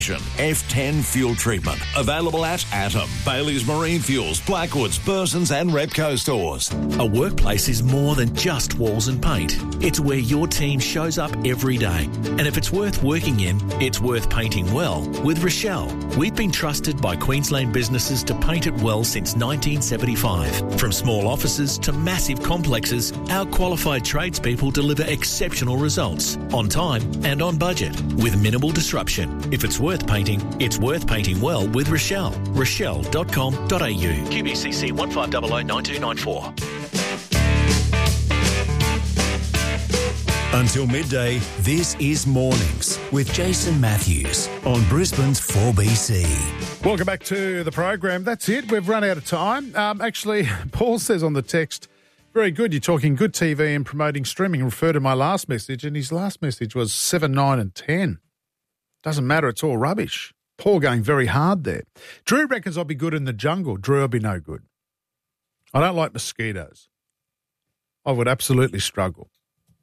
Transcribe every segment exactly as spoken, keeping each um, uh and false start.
F ten fuel treatment. Available at Atom, Bailey's Marine Fuels, Blackwoods, Burson's and Repco stores. A workplace is more than just walls and paint. It's where your team shows up every day. And if it's worth working in, it's worth painting well with Rochelle. We've been trusted by Queensland businesses to paint it well since nineteen seventy-five. From small offices to massive complexes, our qualified tradespeople deliver exceptional results on time and on budget with minimal disruption. If it's worth painting, it's worth painting well with Rochelle. Rochelle dot com dot a u. Q B C C one five zero zero nine two nine four. Until midday, this is Mornings with Jason Matthews on Brisbane's four B C. Welcome back to the program. That's it. We've run out of time. Um, actually, Paul says on the text, very good. You're talking good T V and promoting streaming. Refer to my last message, and his last message was seven, nine and ten. Doesn't matter. It's all rubbish. Paul going very hard there. Drew reckons I'll be good in the jungle. Drew will be no good. I don't like mosquitoes. I would absolutely struggle.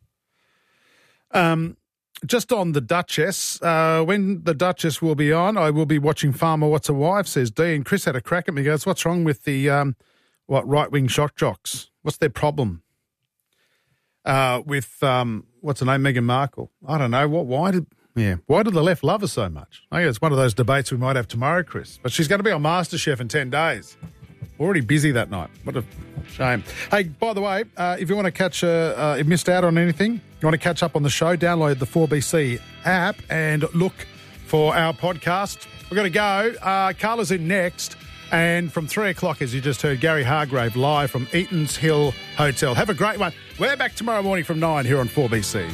Um, just on the Duchess, uh, when the Duchess will be on, I will be watching Farmer What's a Wife, says Dee. And Chris had a crack at me. He goes, what's wrong with the um, what right-wing shock jocks? What's their problem? Uh, with, um, what's her name, Meghan Markle? I don't know. What? Why did... Yeah. Why do the left love her so much? I think it's one of those debates we might have tomorrow, Chris. But she's going to be on MasterChef in ten days. Already busy that night. What a shame. Hey, by the way, uh, if you want to catch, uh, uh, if you missed out on anything, you want to catch up on the show, download the four B C app and look for our podcast. We're going to go. Uh, Carla's in next. And from three o'clock, as you just heard, Gary Hargrave live from Eaton's Hill Hotel. Have a great one. We're back tomorrow morning from nine here on four B C.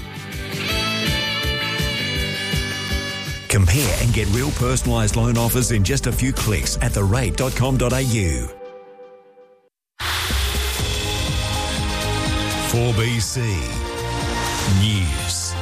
Compare and get real personalised loan offers in just a few clicks at the rate dot com dot a u. four B C News.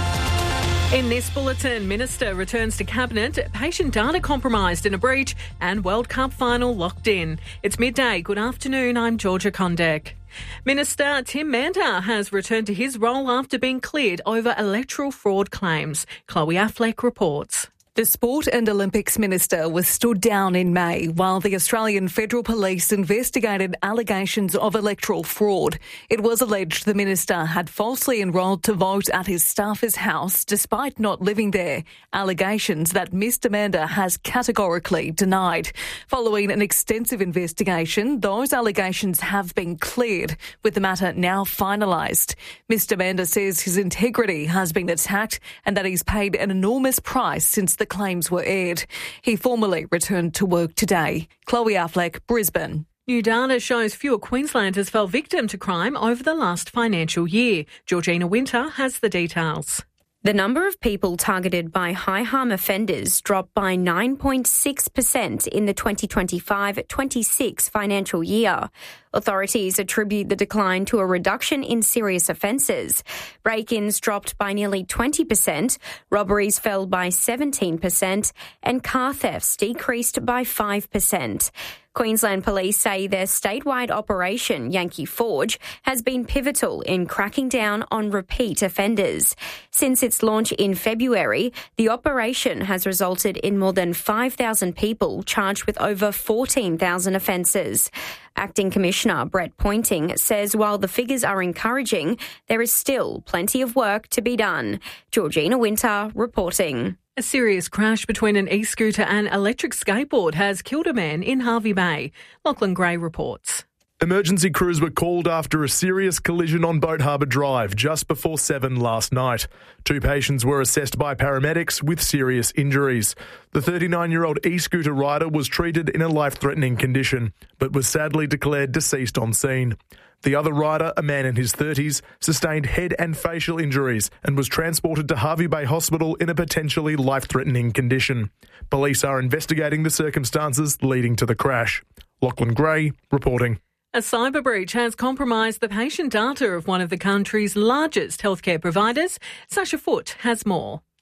In this bulletin, Minister returns to Cabinet, patient data compromised in a breach and World Cup final locked in. It's midday. Good afternoon. I'm Georgia Condek. Minister Tim Manda has returned to his role after being cleared over electoral fraud claims. Chloe Affleck reports. The Sport and Olympics Minister was stood down in May while the Australian Federal Police investigated allegations of electoral fraud. It was alleged the minister had falsely enrolled to vote at his staffer's house despite not living there, allegations that Mister Manda has categorically denied. Following an extensive investigation, those allegations have been cleared, with the matter now finalised. Mister Manda says his integrity has been attacked and that he's paid an enormous price since the claims were aired. He formally returned to work today. Chloe Affleck, Brisbane. New data shows fewer Queenslanders fell victim to crime over the last financial year. Georgina Winter has the details. The number of people targeted by high-harm offenders dropped by nine point six percent in the twenty twenty-five twenty-six financial year. Authorities attribute the decline to a reduction in serious offences. Break-ins dropped by nearly twenty percent, robberies fell by seventeen percent, and car thefts decreased by five percent. Queensland Police say their statewide operation, Yankee Forge, has been pivotal in cracking down on repeat offenders. Since its launch in February, the operation has resulted in more than five thousand people charged with over fourteen thousand offences. Acting Commissioner Brett Pointing says while the figures are encouraging, there is still plenty of work to be done. Georgina Winter reporting. A serious crash between an e-scooter and electric skateboard has killed a man in Hervey Bay. Lachlan Gray reports. Emergency crews were called after a serious collision on Boat Harbour Drive just before seven last night. Two patients were assessed by paramedics with serious injuries. The thirty-nine-year-old e-scooter rider was treated in a life-threatening condition, but was sadly declared deceased on scene. The other rider, a man in his thirties, sustained head and facial injuries and was transported to Hervey Bay Hospital in a potentially life-threatening condition. Police are investigating the circumstances leading to the crash. Lachlan Gray reporting. A cyber breach has compromised the patient data of one of the country's largest healthcare providers. Sasha Foote has more.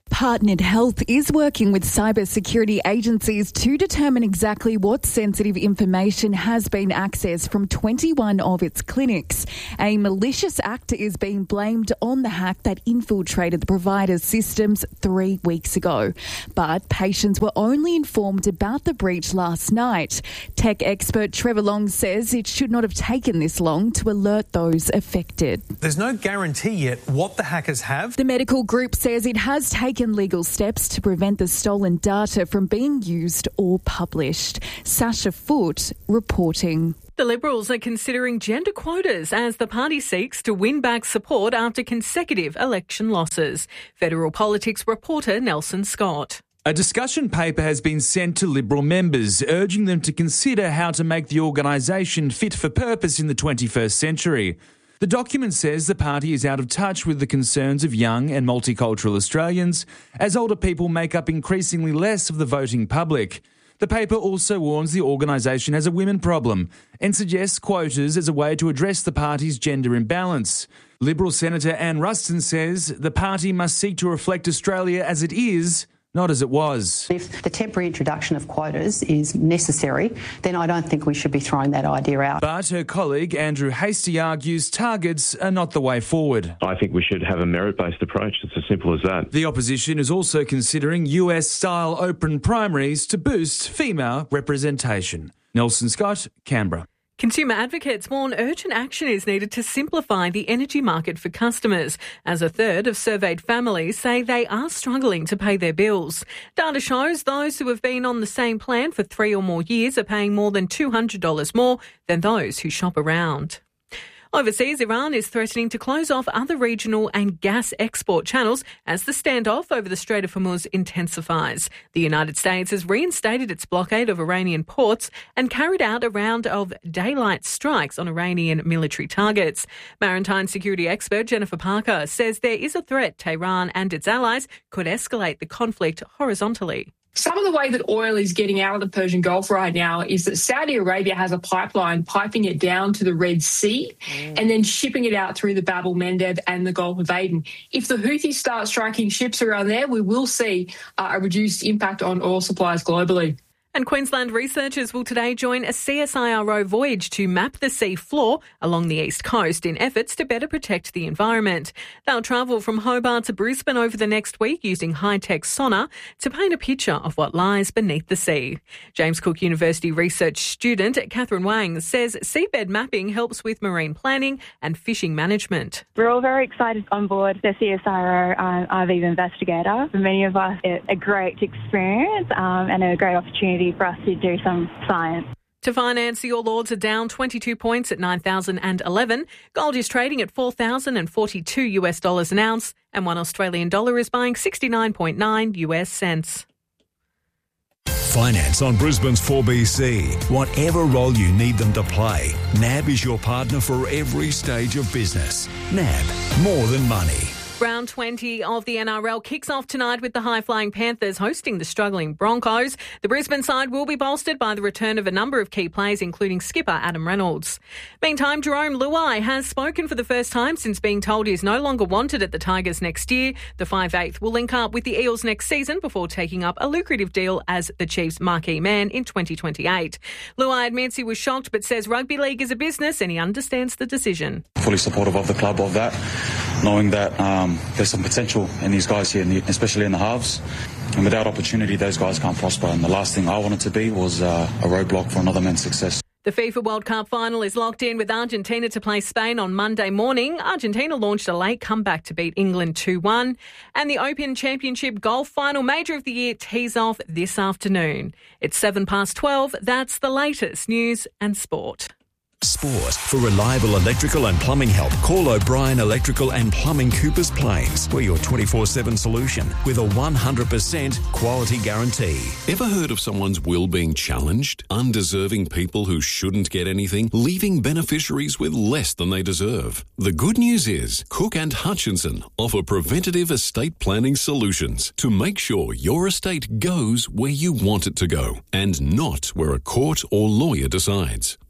Partnered Health is working with cybersecurity agencies to determine exactly what sensitive information has been accessed from twenty-one of its clinics. A malicious actor is being blamed on the hack that infiltrated the provider's systems three weeks ago. But patients were only informed about the breach last night. Tech expert Trevor Long says it should not have taken this long to alert those affected. There's no guarantee yet what the hackers have. The medical group says it has taken legal steps to prevent the stolen data from being used or published. Sasha Foote reporting. The Liberals are considering gender quotas as the party seeks to win back support after consecutive election losses. Federal Politics reporter Nelson Scott. A discussion paper has been sent to Liberal members, urging them to consider how to make the organisation fit for purpose in the twenty-first century. The document says the party is out of touch with the concerns of young and multicultural Australians, as older people make up increasingly less of the voting public. The paper also warns the organisation has a women problem and suggests quotas as a way to address the party's gender imbalance. Liberal Senator Anne Ruston says the party must seek to reflect Australia as it is, not as it was. If the temporary introduction of quotas is necessary, then I don't think we should be throwing that idea out. But her colleague Andrew Hastie argues targets are not the way forward. I think we should have a merit-based approach. It's as simple as that. The opposition is also considering U S-style open primaries to boost female representation. Nelson Scott, Canberra. Consumer advocates warn urgent action is needed to simplify the energy market for customers, as a third of surveyed families say they are struggling to pay their bills. Data shows those who have been on the same plan for three or more years are paying more than two hundred dollars more than those who shop around. Overseas, Iran is threatening to close off other regional and gas export channels as the standoff over the Strait of Hormuz intensifies. The United States has reinstated its blockade of Iranian ports and carried out a round of daylight strikes on Iranian military targets. Maritime security expert Jennifer Parker says there is a threat Tehran and its allies could escalate the conflict horizontally. Some of the way that oil is getting out of the Persian Gulf right now is that Saudi Arabia has a pipeline piping it down to the Red Sea mm. and then shipping it out through the Bab el-Mandeb and the Gulf of Aden. If the Houthis start striking ships around there, we will see uh, a reduced impact on oil supplies globally. And Queensland researchers will today join a C S I R O voyage to map the sea floor along the east coast in efforts to better protect the environment. They'll travel from Hobart to Brisbane over the next week using high-tech sonar to paint a picture of what lies beneath the sea. James Cook University research student Catherine Wang says seabed mapping helps with marine planning and fishing management. We're all very excited on board the C S I R O um, R V Investigator. For many of us, it's a great experience um, and a great opportunity for us to do some science. To finance, the All Ords are down twenty-two points at nine thousand eleven. Gold is trading at four thousand forty-two US dollars an ounce, and one Australian dollar is buying sixty-nine point nine US cents. Finance on Brisbane's four B C. Whatever role you need them to play, N A B is your partner for every stage of business. N A B, more than money. Round twenty of the N R L kicks off tonight with the high-flying Panthers hosting the struggling Broncos. The Brisbane side will be bolstered by the return of a number of key players, including skipper Adam Reynolds. Meantime, Jerome Luai has spoken for the first time since being told he is no longer wanted at the Tigers next year. The five eighth will link up with the Eels next season before taking up a lucrative deal as the Chiefs' marquee man in twenty twenty-eight. Luai admits he was shocked but says rugby league is a business and he understands the decision. Fully supportive of the club of that, knowing that um, there's some potential in these guys here, especially in the halves. And without opportunity, those guys can't prosper. And the last thing I wanted to be was uh, a roadblock for another man's success. The FIFA World Cup final is locked in with Argentina to play Spain on Monday morning. Argentina launched a late comeback to beat England two one. And the Open Championship Golf Final Major of the Year tees off this afternoon. It's seven past twelve. That's the latest news and sport. Sport. For reliable electrical and plumbing help, call O'Brien Electrical and Plumbing Coopers Plains. We're your twenty-four seven solution with a one hundred percent quality guarantee. Ever heard of someone's will being challenged? Undeserving people who shouldn't get anything, leaving beneficiaries with less than they deserve. The good news is Cook and Hutchinson offer preventative estate planning solutions to make sure your estate goes where you want it to go and not where a court or lawyer decides.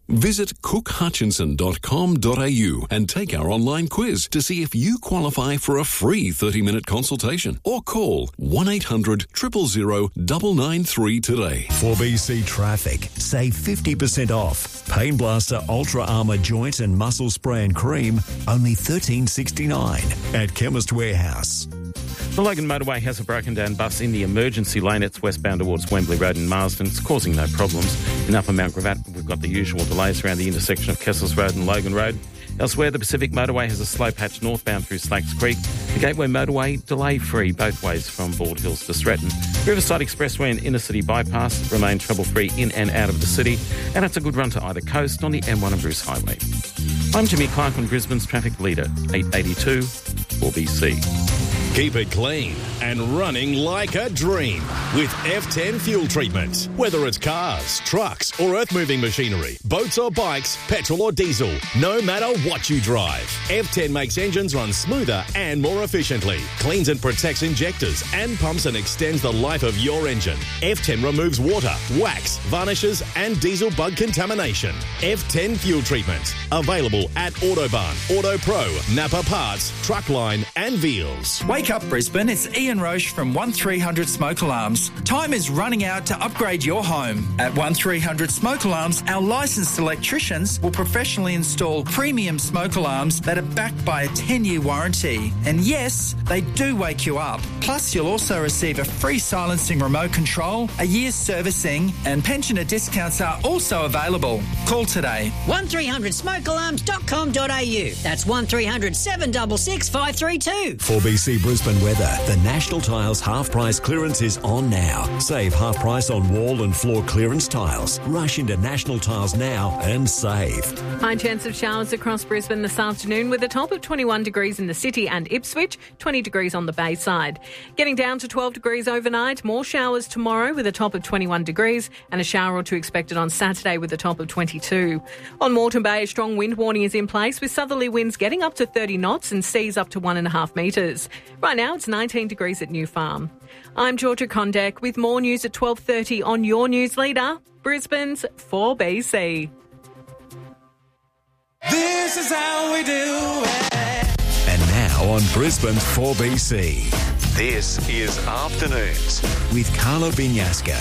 Visit cook hutchinson dot com dot a u and take our online quiz to see if you qualify for a free thirty-minute consultation, or call one eight hundred, zero zero zero, nine nine three today. four B C Traffic. Save fifty percent off. Pain Blaster Ultra Armour Joint and Muscle Spray and Cream, only thirteen sixty-nine at Chemist Warehouse. The Logan Motorway has a broken down bus in the emergency lane. It's westbound towards Wembley Road in Marsden. It's causing no problems. In Upper Mount Gravatt, we've got the usual delays around the intersection of Kessels Road and Logan Road. Elsewhere, the Pacific Motorway has a slow patch northbound through Slakes Creek. The Gateway Motorway, delay-free both ways from Bald Hills to Stratton. Riverside Expressway and Inner City Bypass remain trouble-free in and out of the city. And it's a good run to either coast on the M one and Bruce Highway. I'm Jimmy Clark on Brisbane's traffic leader, eight eighty-two, four B C. Keep it clean and running like a dream with F ten fuel treatment. Whether it's cars, trucks or earth-moving machinery, boats or bikes, petrol or diesel, no matter what you drive, F ten makes engines run smoother and more efficiently, cleans and protects injectors and pumps and extends the life of your engine. F ten removes water, wax, varnishes and diesel bug contamination. F ten fuel treatment. Available at Autobarn, Auto Pro, Napa Parts, Truckline and Veals. Wake up Brisbane, it's Ian Roche from one three hundred Smoke Alarms. Time is running out to upgrade your home. At one three hundred Smoke Alarms, our licensed electricians will professionally install premium smoke alarms that are backed by a ten-year warranty. And yes, they do wake you up. Plus, you'll also receive a free silencing remote control, a year's servicing, and pensioner discounts are also available. Call today. one three hundred smoke alarms dot com dot a u. That's one three hundred, seven six six, five three two. four B C Brisbane weather. The National Tiles half price clearance is on now. Save half price on wall and floor clearance tiles. Rush into National Tiles now and save. High chance of showers across Brisbane this afternoon with a top of twenty-one degrees in the city and Ipswich, twenty degrees on the Bayside. Getting down to twelve degrees overnight, more showers tomorrow with a top of twenty-one degrees and a shower or two expected on Saturday with a top of twenty-two. On Moreton Bay, a strong wind warning is in place with southerly winds getting up to thirty knots and seas up to one and a half metres. Right now it's nineteen degrees at New Farm. I'm Georgia Condek with more news at twelve thirty on your news leader, Brisbane's four B C. This is how we do it. And now on Brisbane's four B C. This is Afternoons with Carla Binyasco.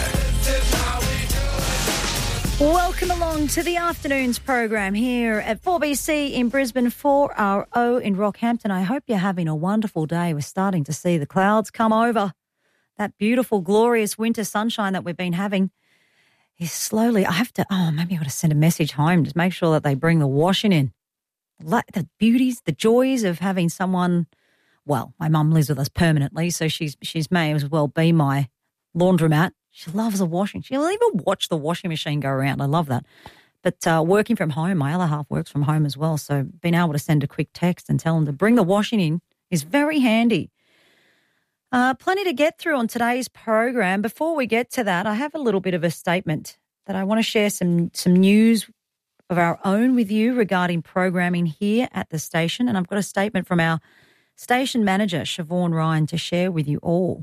Welcome along to the Afternoons program here at four B C in Brisbane, four R O in Rockhampton. I hope you're having a wonderful day. We're starting to see the clouds come over. That beautiful, glorious winter sunshine that we've been having is slowly, I have to, oh, maybe I've got to send a message home to make sure that they bring the washing in. The beauties, the joys of having someone, well, my mum lives with us permanently, so she's she's may as well be my laundromat. She loves the washing. She'll even watch the washing machine go around. I love that. But uh, working from home, my other half works from home as well, so being able to send a quick text and tell them to bring the washing in is very handy. Uh, plenty to get through on today's program. Before we get to that, I have a little bit of a statement that I want to share some some news of our own with you regarding programming here at the station. And I've got a statement from our station manager, Siobhan Ryan, to share with you all.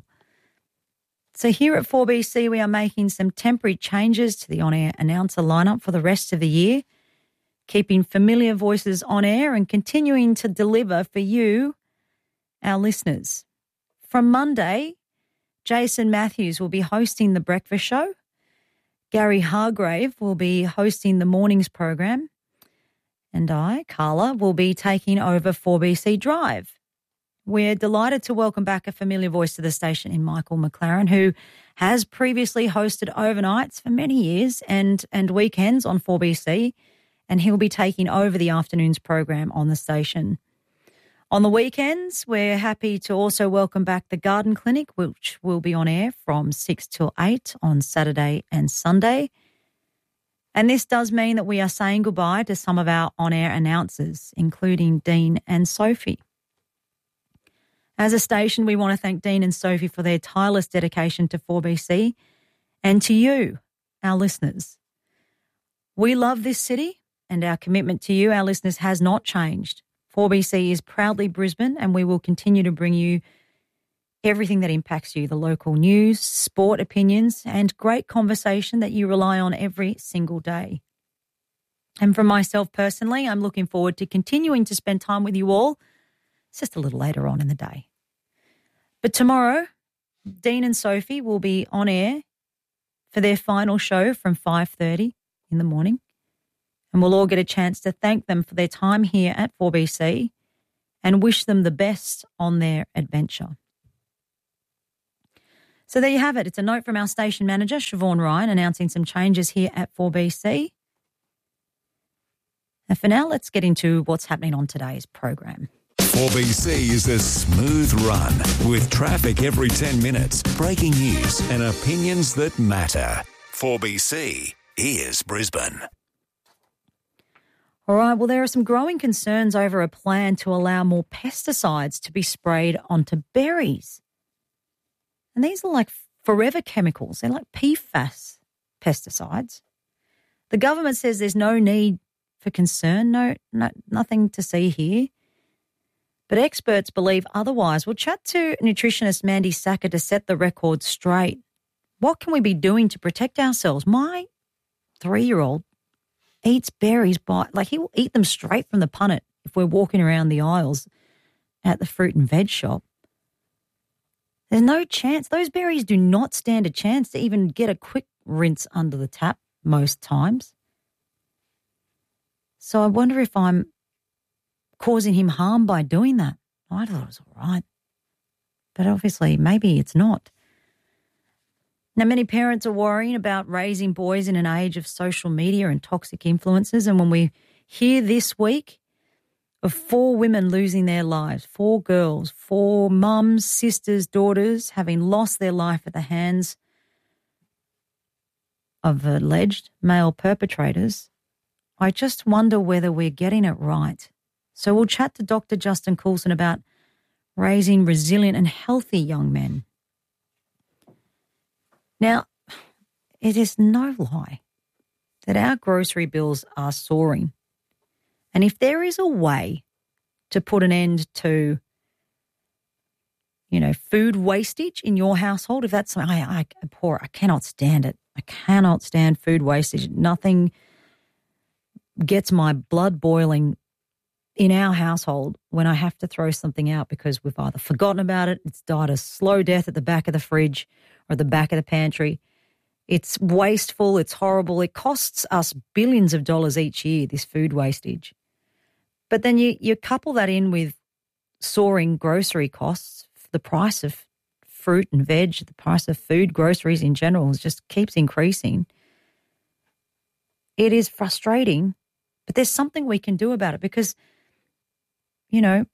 So here at four B C, we are making some temporary changes to the on-air announcer lineup for the rest of the year, keeping familiar voices on air and continuing to deliver for you, our listeners. From Monday, Jason Matthews will be hosting The Breakfast Show. Gary Hargrave will be hosting the mornings program. And I, Carla, will be taking over four B C Drive. We're delighted to welcome back a familiar voice to the station in Michael McLaren, who has previously hosted overnights for many years and, and weekends on four B C, and he'll be taking over the afternoons program on the station. On the weekends, we're happy to also welcome back the Garden Clinic, which will be on air from six till eight on Saturday and Sunday. And this does mean that we are saying goodbye to some of our on-air announcers, including Dean and Sophie. As a station, we want to thank Dean and Sophie for their tireless dedication to four B C and to you, our listeners. We love this city and our commitment to you, our listeners, has not changed. four B C is proudly Brisbane, and we will continue to bring you everything that impacts you, the local news, sport opinions, and great conversation that you rely on every single day. And for myself personally, I'm looking forward to continuing to spend time with you all. It's just a little later on in the day. But tomorrow, Dean and Sophie will be on air for their final show from five thirty in the morning. And we'll all get a chance to thank them for their time here at four B C and wish them the best on their adventure. So there you have it. It's a note from our station manager, Siobhan Ryan, announcing some changes here at four B C. And for now, let's get into what's happening on today's program. four B C is a smooth run with traffic every ten minutes, breaking news and opinions that matter. four B C, here's Brisbane. All right, well, there are some growing concerns over a plan to allow more pesticides to be sprayed onto berries. And these are like forever chemicals. They're like P FAS pesticides. The government says there's no need for concern, no, no nothing to see here. But experts believe otherwise. We'll chat to nutritionist Mandy Sacker to set the record straight. What can we be doing to protect ourselves? My three-year-old eats berries by, like he will eat them straight from the punnet if we're walking around the aisles at the fruit and veg shop. There's no chance. Those berries do not stand a chance to even get a quick rinse under the tap most times. So I wonder if I'm causing him harm by doing that. I thought it was all right. But obviously maybe it's not. Now, many parents are worrying about raising boys in an age of social media and toxic influences. And when we hear this week of four women losing their lives, four girls, four mums, sisters, daughters having lost their life at the hands of alleged male perpetrators, I just wonder whether we're getting it right. So we'll chat to Doctor Justin Coulson about raising resilient and healthy young men. Now, it is no lie that our grocery bills are soaring. And if there is a way to put an end to, you know, food wastage in your household, if that's something I, I abhor, I cannot stand it. I cannot stand food wastage. Nothing gets my blood boiling in our household when I have to throw something out because we've either forgotten about it, it's died a slow death at the back of the fridge or at the back of the pantry. It's wasteful, it's horrible. It costs us billions of dollars each year, this food wastage. But then you, you couple that in with soaring grocery costs, the price of fruit and veg, the price of food, groceries in general just keeps increasing. It is frustrating, but there's something we can do about it because, you know,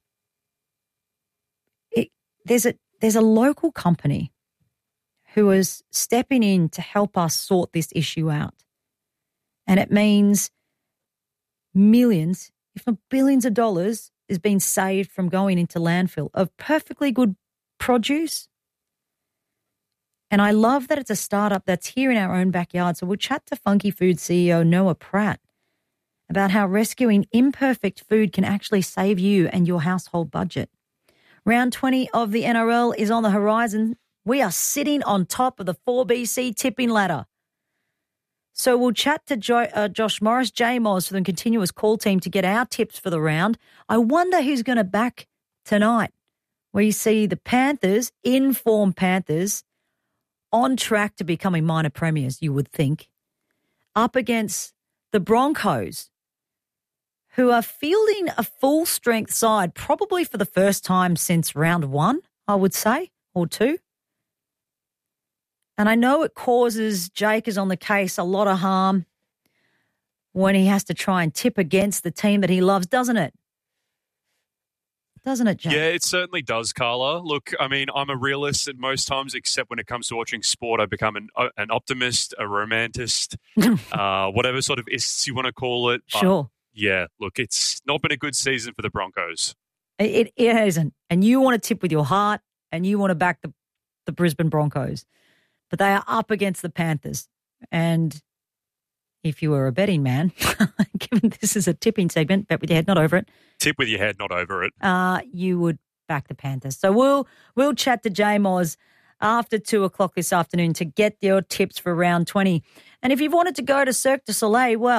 it, there's a there's a local company who is stepping in to help us sort this issue out. And it means millions, if not billions of dollars is being saved from going into landfill of perfectly good produce. And I love that it's a startup that's here in our own backyard. So we'll chat to Funky Food C E O Noah Pratt about how rescuing imperfect food can actually save you and your household budget. Round twenty of the N R L is on the horizon. We are sitting on top of the four B C tipping ladder. So we'll chat to jo- uh, Josh Morris, J Moz for the continuous call team to get our tips for the round. I wonder who's going to back tonight, where you see the Panthers, in-form Panthers, on track to becoming minor premiers, you would think, up against the Broncos, who are fielding a full-strength side probably for the first time since round one, I would say, or two. And I know it causes Jake is on the case a lot of harm when he has to try and tip against the team that he loves, doesn't it? Doesn't it, Jake? Yeah, it certainly does, Carla. Look, I mean, I'm a realist at most times, except when it comes to watching sport. I become an an optimist, a romantist, uh, whatever sort of ists you want to call it. But sure. Yeah, look, it's not been a good season for the Broncos. It, it, it hasn't. And you want to tip with your heart and you want to back the, the Brisbane Broncos. But they are up against the Panthers. And if you were a betting man, given this is a tipping segment, bet with your head, not over it. Tip with your head, not over it. Uh, you would back the Panthers. So we'll we'll chat to J Moz after two o'clock this afternoon to get your tips for round twenty. And if you've wanted to go to Cirque du Soleil, well,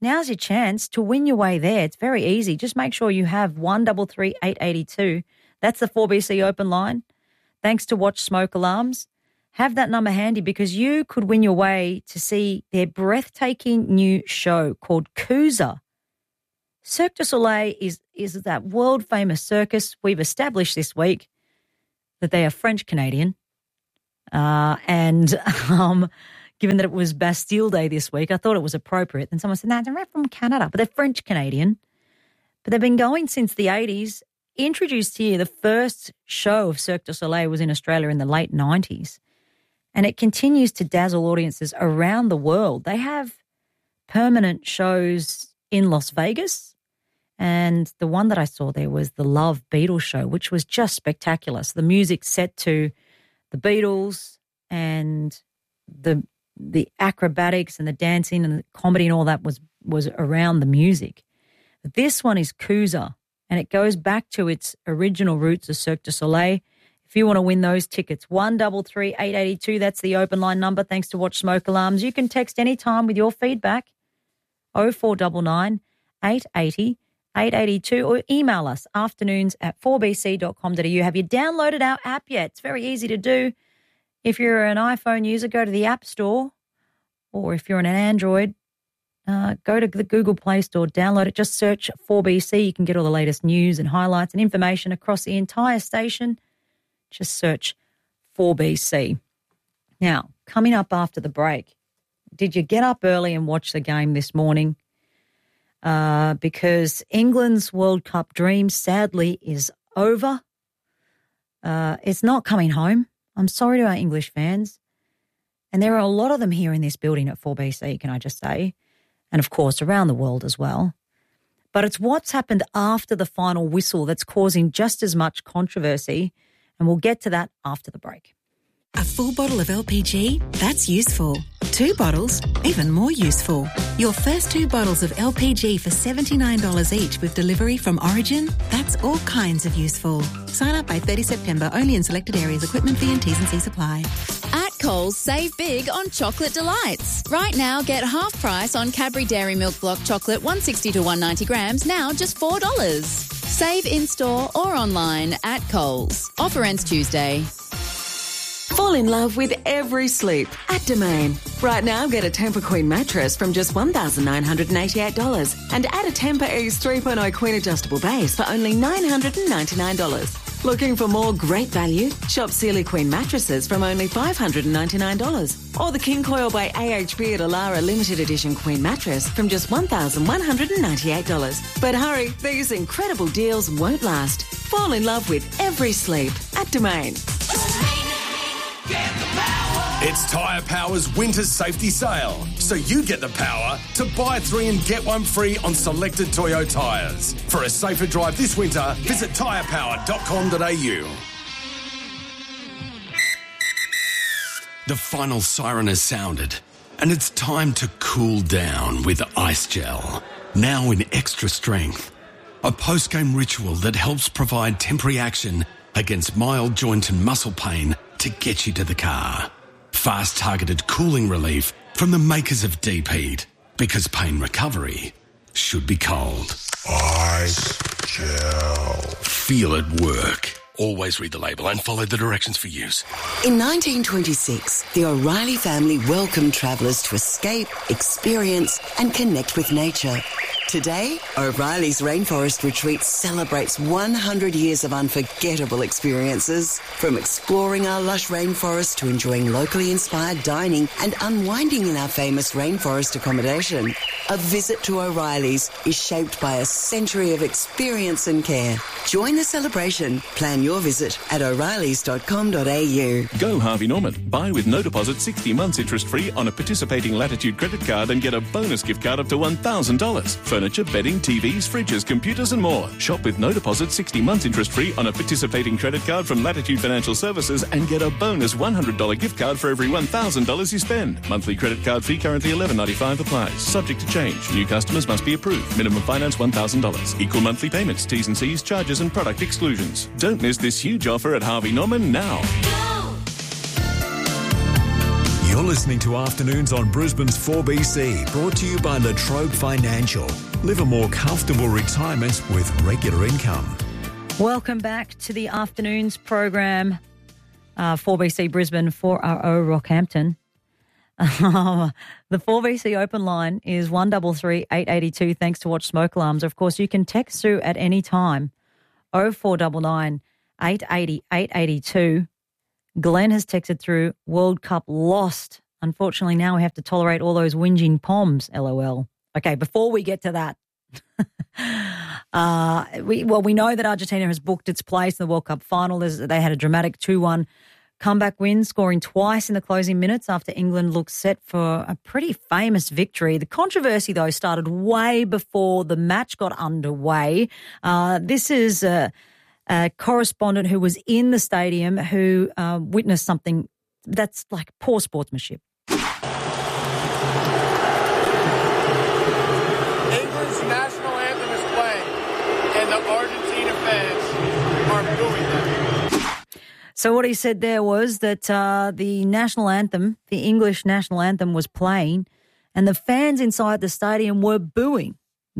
now's your chance to win your way there. It's very easy. Just make sure you have one three three eight eight two. That's the four B C open line. Thanks to Watch Smoke Alarms. Have that number handy because you could win your way to see their breathtaking new show called Coosa. Cirque du Soleil is, is that world-famous circus. We've established this week that they are French-Canadian. Uh, and um, given that it was Bastille Day this week, I thought it was appropriate. And someone said, no, they're from Canada, but they're French-Canadian. But they've been going since the eighties. Introduced here, the first show of Cirque du Soleil was in Australia in the late nineties. And it continues to dazzle audiences around the world. They have permanent shows in Las Vegas. And the one that I saw there was the Love Beatles show, which was just spectacular. So the music set to the Beatles and the the acrobatics and the dancing and the comedy and all that was, was around the music. This one is Coosa, and it goes back to its original roots of Cirque du Soleil. If you want to win those tickets, one three three eight eight two, that's the open line number, thanks to Watch Smoke Alarms. You can text anytime with your feedback, oh four nine nine, eight eight zero, eight eight two, or email us, afternoons at four b c dot com dot a u. Have you downloaded our app yet? It's very easy to do. If you're an iPhone user, go to the App Store, or if you're on an Android, uh, go to the Google Play Store, download it, just search four B C. You can get all the latest news and highlights and information across the entire station. Just search four B C. Now, coming up after the break, did you get up early and watch the game this morning? Uh, because England's World Cup dream, sadly, is over. Uh, it's not coming home. I'm sorry to our English fans. And there are a lot of them here in this building at four B C, can I just say, and, of course, around the world as well. But it's what's happened after the final whistle that's causing just as much controversy, and we'll get to that after the break. A full bottle of L P G? That's useful. Two bottles? Even more useful. Your first two bottles of L P G for seventy-nine dollars each with delivery from Origin? That's all kinds of useful. Sign up by thirtieth September, only in selected areas. Equipment fee and T's and C's apply. At Coles, save big on chocolate delights. Right now, get half price on Cadbury Dairy Milk Block chocolate one sixty to one ninety grams, now just four dollars. Save in-store or online at Coles. Offer ends Tuesday. Fall in love with every sleep at Domain. Right now, get a Tempur Queen mattress from just one thousand nine hundred eighty-eight dollars and add a Tempur Ease three point oh Queen adjustable base for only nine hundred ninety-nine dollars. Looking for more great value? Shop Sealy Queen mattresses from only five hundred ninety-nine dollars. Or the King Coil by A H B at Alara Limited Edition Queen mattress from just one thousand one hundred ninety-eight dollars. But hurry, these incredible deals won't last. Fall in love with every sleep at Domain. It's Tyre Power's winter safety sale, so you get the power to buy three and get one free on selected Toyo tyres. For a safer drive this winter, visit tyre power dot com dot a u. The final siren has sounded, and it's time to cool down with Ice Gel, now in extra strength. A post-game ritual that helps provide temporary action against mild joint and muscle pain to get you to the car. Fast targeted cooling relief from the makers of Deep Heat, because pain recovery should be cold. Ice Gel. Feel it work. Always read the label and follow the directions for use. In nineteen twenty-six, the O'Reilly family welcomed travellers to escape, experience and connect with nature. Today, O'Reilly's Rainforest Retreat celebrates one hundred years of unforgettable experiences. From exploring our lush rainforest to enjoying locally inspired dining and unwinding in our famous rainforest accommodation. A visit to O'Reilly's is shaped by a century of experience and care. Join the celebration. Plan your visit at o'reillys dot com dot a u. Go Harvey Norman. Buy with no deposit sixty months interest free on a participating Latitude credit card and get a bonus gift card up to one thousand dollars. Furniture, bedding, T Vs, fridges, computers and more. Shop with no deposit sixty months interest free on a participating credit card from Latitude Financial Services and get a bonus one hundred dollars gift card for every one thousand dollars you spend. Monthly credit card fee currently eleven ninety-five applies. Subject to change. New customers must be approved. Minimum finance one thousand dollars. Equal monthly payments. T's and C's, charges and product exclusions. Don't miss this huge offer at Harvey Norman now. You're listening to Afternoons on Brisbane's four B C, brought to you by Latrobe Financial. Live a more comfortable retirement with regular income. Welcome back to the Afternoons program, uh, four B C Brisbane, four R O Rockhampton. The four B C open line is one three three, eight eight two, thanks to Watch Smoke Alarms. Of course, you can text through at any time, oh four nine nine, eight eight zero, eight eight two. Glenn has texted through, World Cup lost. Unfortunately, now we have to tolerate all those whinging Poms, LOL. Okay, before we get to that, uh, we well, we know that Argentina has booked its place in the World Cup final. There's, they had a dramatic two one comeback win, scoring twice in the closing minutes after England looked set for a pretty famous victory. The controversy, though, started way before the match got underway. Uh, this is a, a correspondent who was in the stadium who uh, witnessed something that's like poor sportsmanship. England's national anthem is playing, and the Argentina fans are booing them. So what he said there was that uh, the national anthem, the English national anthem was playing and the fans inside the stadium were booing.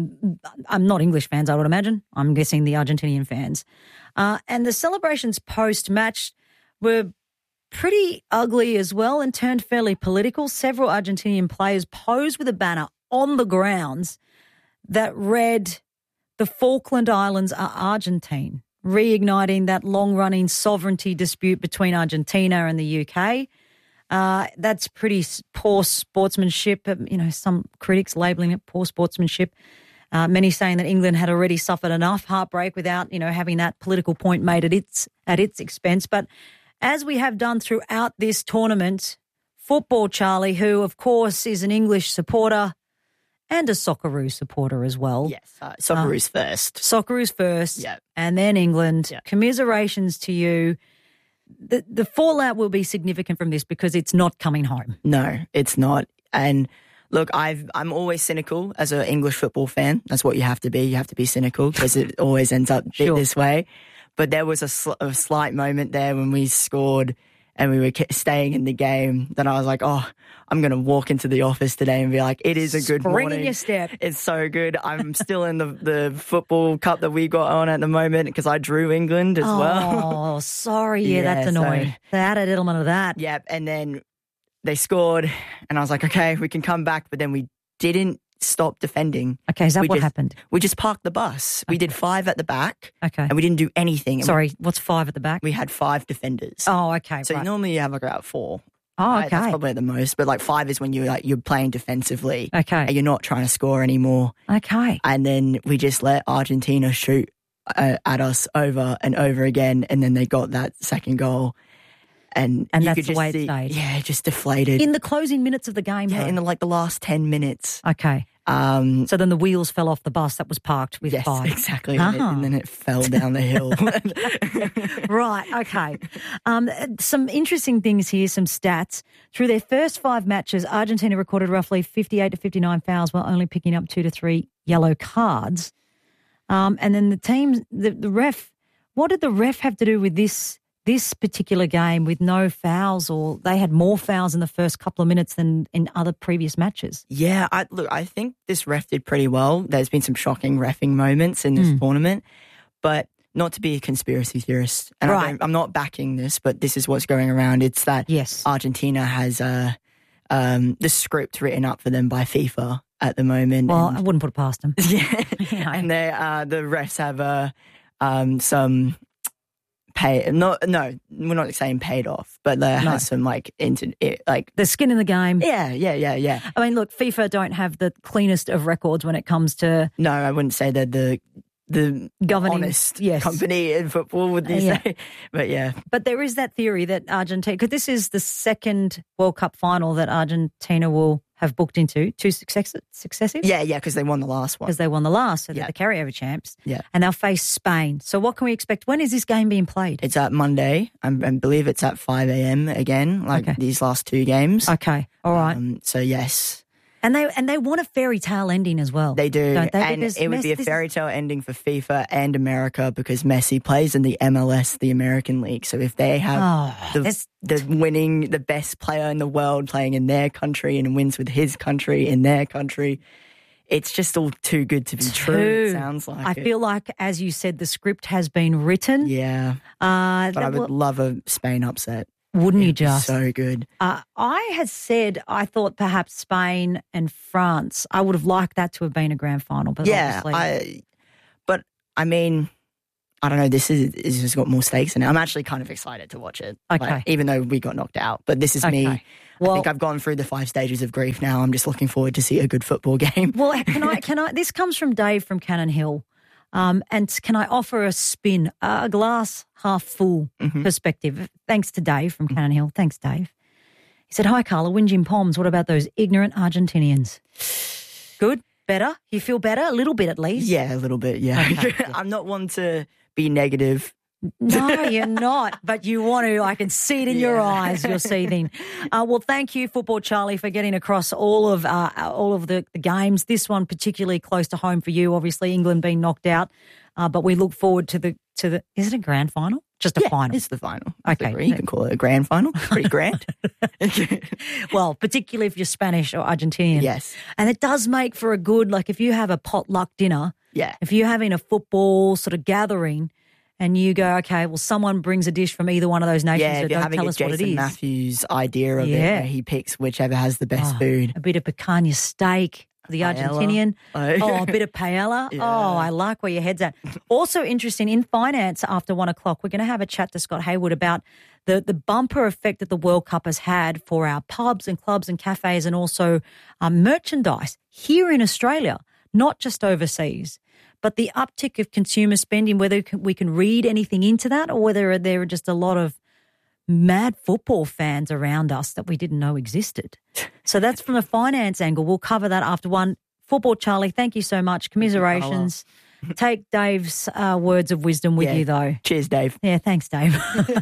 I'm not English fans, I would imagine. I'm guessing the Argentinian fans. Uh, and the celebrations post-match were pretty ugly as well and turned fairly political. Several Argentinian players posed with a banner on the grounds that read, "The Falkland Islands are Argentine," reigniting that long-running sovereignty dispute between Argentina and the U K. Uh, that's pretty poor sportsmanship. You know, some critics labelling it poor sportsmanship. Uh, many saying that England had already suffered enough heartbreak without, you know, having that political point made at its at its expense. But as we have done throughout this tournament, football Charlie, who of course is an English supporter and a Socceroos supporter as well. Yes, uh, Socceroos uh, first. Socceroos first, yep. And then England. Yep. Commiserations to you. The, the fallout will be significant from this because it's not coming home. No, it's not. And look, I've, I'm always cynical as an English football fan. That's what you have to be. You have to be cynical because it always ends up sure. this way. But there was a, sl- a slight moment there when we scored and we were staying in the game, then I was like, oh, I'm going to walk into the office today and be like, it is a good Spring morning. in your step. It's so good. I'm still in the, the football cup that we got on at the moment because I drew England as oh, well. Oh, sorry. Yeah, yeah that's annoying. So, they had a little bit of that. Yeah, and then they scored and I was like, okay, we can come back. But then we didn't stop defending. Okay, is that we what just, happened? We just parked the bus. Okay. We did five at the back. Okay. And we didn't do anything. Sorry, we, what's five at the back? We had five defenders. Oh, okay. So right. normally you have like about four. Oh, okay. Right? That's probably at the most. But like five is when you're like you're playing defensively. Okay. And you're not trying to score anymore. Okay. And then we just let Argentina shoot uh, at us over and over again. And then they got that second goal. And, and you that's could the just way it see, stayed. Yeah, just deflated. In the closing minutes of the game, Yeah, though. in the, like the last ten minutes. Okay. Um, so then the wheels fell off the bus that was parked with yes, five. exactly. Uh-huh. And, it, and then it fell down the hill. Right, okay. Um, some interesting things here, some stats. Through their first five matches, Argentina recorded roughly fifty-eight to fifty-nine fouls while only picking up two to three yellow cards. Um, and then the teams, the, the ref, what did the ref have to do with this this particular game with no fouls, or they had more fouls in the first couple of minutes than in other previous matches? Yeah, I, look, I think this ref did pretty well. There's been some shocking reffing moments in this mm. tournament, but not to be a conspiracy theorist. And right. I don't, I'm not backing this, but this is what's going around. It's that yes. Argentina has uh, um, the script written up for them by FIFA at the moment. Well, and, I wouldn't put it past them. Yeah, you know. And they, uh, the refs have uh, um, some... Pay no no we're not saying paid off, but there no. has some like into it, like the skin in the game. Yeah, yeah, yeah, yeah. I mean, look, FIFA don't have the cleanest of records when it comes to. No, I wouldn't say they're the the governing honest yes. company in football. Would you yeah. say? But yeah, but there is that theory that Argentina, because this is the second World Cup final that Argentina will have booked into, two success, successive? Yeah, yeah, because they won the last one. Because they won the last, so they're yeah. the carryover champs. Yeah. And they'll face Spain. So what can we expect? When is this game being played? It's at Monday. I, I believe it's at five a.m. again, like okay. these last two games. Okay, all right. Um, so, yes. And they and they want a fairy tale ending as well. They do. Don't they? And Because it would Messi- be a this fairy tale ending for FIFA and America because Messi plays in the M L S, the American League. So if they have Oh, the, that's- the winning, the best player in the world playing in their country and wins with his country in their country, it's just all too good to be true, it sounds like. I it. feel like, as you said, the script has been written. Yeah. Uh, But I would love a Spain upset. Wouldn't you It'd be just? So good. Uh, I had said I thought perhaps Spain and France. I would have liked that to have been a grand final, but Yeah, obviously, I, but I mean, I don't know. This is this has got more stakes in it. I'm actually kind of excited to watch it. Okay. Like, even though we got knocked out, but this is Okay. me. Well- I think I've gone through the five stages of grief now. I'm just looking forward to see a good football game. Well, can I? Can I? This comes from Dave from Cannon Hill, um, and can I offer a spin, a glass half full Mm-hmm. perspective? Thanks to Dave from Cannon Hill. Thanks, Dave. He said, "Hi, Carla. Whinjin Poms. What about those ignorant Argentinians? Good, better. You feel better, a little bit at least. Yeah, a little bit. Yeah, Okay, I'm not one to be negative. No, you're not, but you want to. I can see it in your eyes. You're seething. Uh, well, thank you, Football Charlie, for getting across all of uh, all of the, the games. This one particularly close to home for you. Obviously, England being knocked out, uh, but we look forward to the to the. Is it a grand final? Just a Yeah, final. It's the final. Okay, You can call it a grand final. Pretty grand. Well, particularly if you're Spanish or Argentinian. Yes. And it does make for a good, like if you have a potluck dinner, Yeah. if you're having a football sort of gathering and you go, okay, well, someone brings a dish from either one of those nations, Yeah, so if you're don't having tell a us what it Jason is. Matthews idea of it, Yeah. where he picks whichever has the best Oh, food. A bit of picanha steak for the Paella. Argentinian. Oh. Oh, a bit of paella. Yeah. Oh, I like where your head's at. Also interesting, in finance after one o'clock, we're going to have a chat to Scott Hayward about the, the bumper effect that the World Cup has had for our pubs and clubs and cafes and also um, merchandise here in Australia, not just overseas. But the uptick of consumer spending, whether we can read anything into that or whether there are just a lot of mad football fans around us that we didn't know existed. So that's from a finance angle. We'll cover that after one. Football Charlie, thank you so much. Commiserations. Take Dave's uh, words of wisdom with Yeah. you, though. Cheers, Dave. Yeah, thanks, Dave.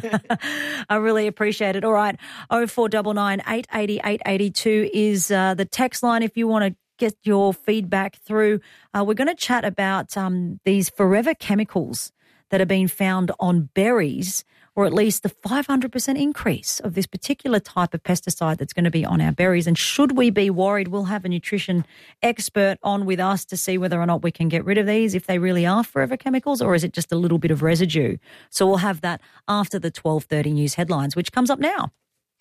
I really appreciate it. All right, oh four nine nine, eight eight zero, eight eight two is uh, the text line if you want to get your feedback through. Uh, we're going to chat about um, these forever chemicals that have been found on berries, or at least the five hundred percent increase of this particular type of pesticide that's going to be on our berries. And should we be worried? We'll have a nutrition expert on with us to see whether or not we can get rid of these, if they really are forever chemicals, or is it just a little bit of residue? So we'll have that after the twelve thirty news headlines, which comes up now.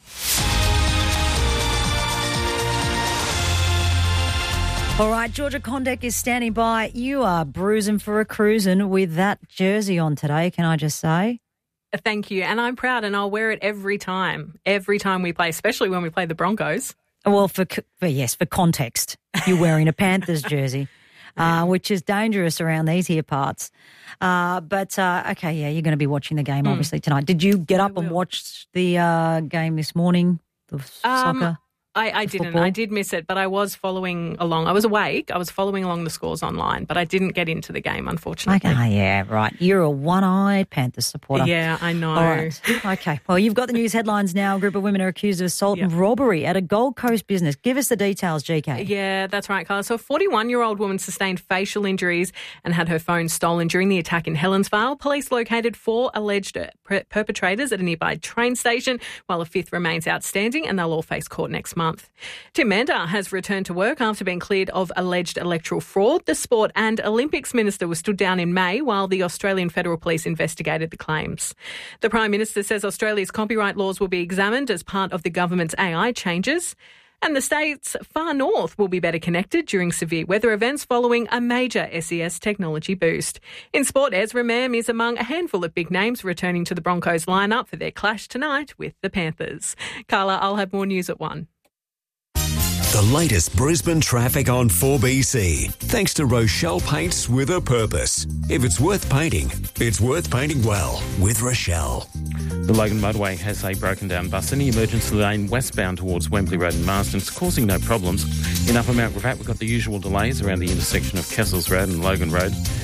All right, Georgia Condek is standing by. You are bruising for a cruising with that jersey on today, can I just say? Thank you. And I'm proud, and I'll wear it every time, every time we play, especially when we play the Broncos. Well, for, for yes, for context, you're wearing a Panthers jersey, uh, which is dangerous around these here parts. Uh, but, uh, okay, yeah, you're going to be watching the game, Mm. obviously, tonight. Did you get up and watch the uh, game this morning, the Um, soccer? I, I The didn't. football? I did miss it, but I was following along. I was awake. I was following along the scores online, but I didn't get into the game, unfortunately. Okay, yeah, right. You're a one-eyed Panthers supporter. Yeah, I know. All right. Okay. Well, you've got the news headlines now. A group of women are accused of assault and robbery at a Gold Coast business. Give us the details, G K. Yeah, that's right, Carla. So a forty-one-year-old woman sustained facial injuries and had her phone stolen during the attack in Helensvale. Police located four alleged per- perpetrators at a nearby train station, while a fifth remains outstanding, and they'll all face court next month. Tim Mander has returned to work after being cleared of alleged electoral fraud. The Sport and Olympics Minister was stood down in May while the Australian Federal Police investigated the claims. The Prime Minister says Australia's copyright laws will be examined as part of the government's A I changes. And the state's far north will be better connected during severe weather events following a major S E S technology boost. In sport, Ezra Mam is among a handful of big names returning to the Broncos lineup for their clash tonight with the Panthers. Carla, I'll have more news at one. The latest Brisbane traffic on four B C. Thanks to Rochelle Paints with a Purpose. If it's worth painting, it's worth painting well with Rochelle. The Logan Motorway has a broken down bus in the emergency lane westbound towards Wembley Road in Marsden. It's causing no problems. In Upper Mount Gravatt, we've got the usual delays around the intersection of Kessels Road and Logan Road.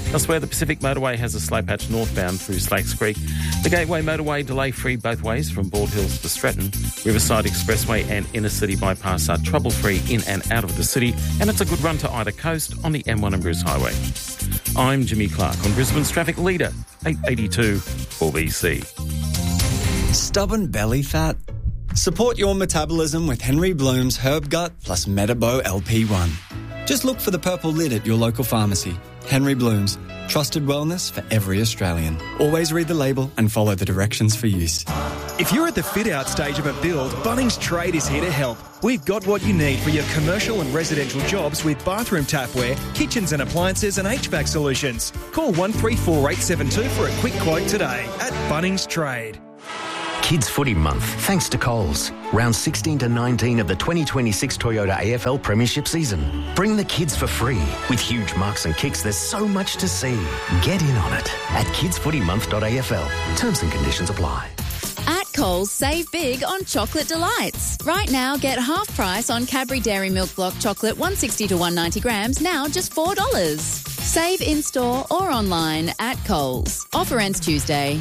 Elsewhere, the Pacific Motorway has a slow patch northbound through Slakes Creek. The Gateway Motorway delay-free both ways from Bald Hills to Stratton. Riverside Expressway and Inner City Bypass are trouble-free in and out of the city, and it's a good run to either coast on the M one and Bruce Highway. I'm Jimmy Clark on Brisbane's Traffic Leader, eight eighty-two four B C. Stubborn belly fat? Support your metabolism with Henry Bloom's Herb Gut plus Metabo L P one. Just look for the purple lid at your local pharmacy. Henry Bloom's, trusted wellness for every Australian. Always read the label and follow the directions for use. If you're at the fit-out stage of a build, Bunnings Trade is here to help. We've got what you need for your commercial and residential jobs with bathroom tapware, kitchens and appliances and H V A C solutions. Call one three four eight seven two for a quick quote today at Bunnings Trade. Kids Footy Month, thanks to Coles. Round sixteen to nineteen of the twenty twenty-six Toyota A F L Premiership season. Bring the kids for free. With huge marks and kicks, there's so much to see. Get in on it at kids footy month dot A F L. Terms and conditions apply. At Coles, save big on chocolate delights. Right now, get half price on Cadbury Dairy Milk Block chocolate one sixty to one ninety grams, now just four dollars. Save in-store or online at Coles. Offer ends Tuesday.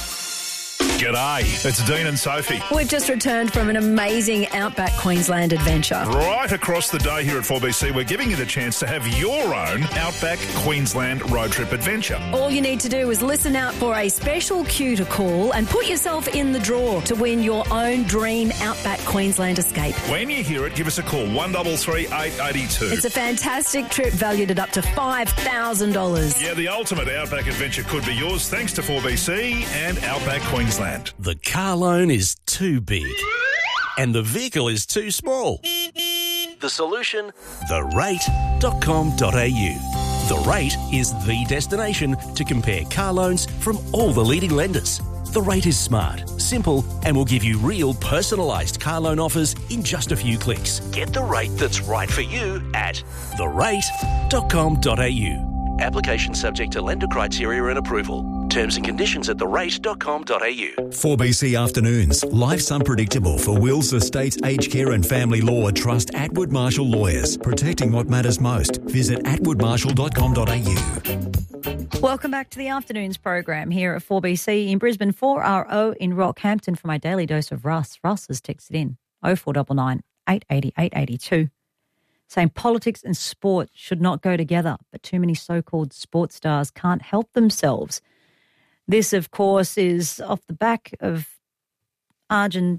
G'day, it's Dean and Sophie. We've just returned from an amazing Outback Queensland adventure. Right across the day here at four B C, we're giving you the chance to have your own Outback Queensland road trip adventure. All you need to do is listen out for a special cue to call and put yourself in the draw to win your own dream Outback Queensland escape. When you hear it, give us a call, one three three, eight eight two. It's a fantastic trip valued at up to five thousand dollars. Yeah, the ultimate Outback adventure could be yours thanks to four B C and Outback Queensland. The car loan is too big and the vehicle is too small. The solution? the rate dot com dot a u. The Rate is the destination to compare car loans from all the leading lenders. The Rate is smart, simple, and will give you real personalised car loan offers in just a few clicks. Get the rate that's right for you at the rate dot com dot a u. Application subject to lender criteria and approval. Terms and conditions at the rate dot com dot a u. four B C Afternoons. Life's unpredictable for wills, estates, aged care and family law. Trust Atwood Marshall Lawyers. Protecting what matters most. Visit atwood marshall dot com dot a u. Welcome back to the afternoons program here at four B C in Brisbane, four R O in Rockhampton for my daily dose of Russ. Russ has texted in oh four nine nine, eight eight oh, eight eight two. Saying politics and sport should not go together, but too many so-called sports stars can't help themselves. This, of course, is off the back of Argentina.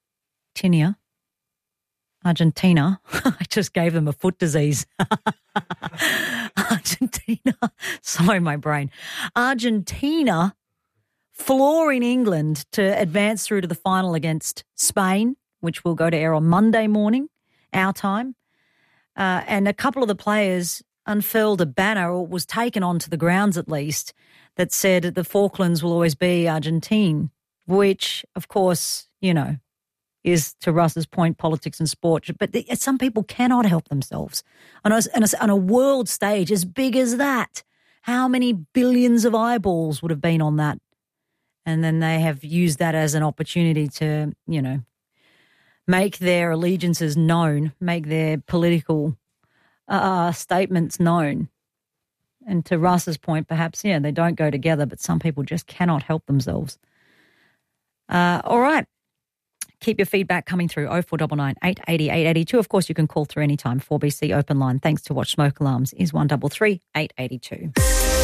Argentina. I just gave them a foot disease. Argentina. Sorry, my brain. Argentina flooring England to advance through to the final against Spain, which will go to air on Monday morning, our time. Uh, and a couple of the players unfurled a banner, or was taken onto the grounds at least, that said the Falklands will always be Argentine, which, of course, you know, is, to Russ's point, politics and sport. But the, some people cannot help themselves. On a, on, a, on a world stage as big as that, how many billions of eyeballs would have been on that? And then they have used that as an opportunity to, you know, make their allegiances known, make their political uh, statements known. And to Russ's point, perhaps, yeah, they don't go together, but some people just cannot help themselves. Uh, all right. Keep your feedback coming through, oh four nine nine, eight eight oh, eight eight two. Of course, you can call through anytime. four B C open line, thanks to Watch Smoke Alarms, is one three three, eight eight two.